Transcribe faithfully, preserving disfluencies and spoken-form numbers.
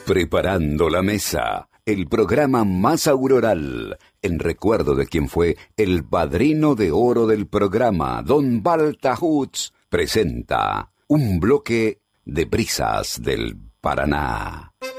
Preparando la mesa, el programa más auroral, en recuerdo de quien fue el padrino de oro del programa, Don Balta Hutz, presenta un bloque de brisas del Paraná.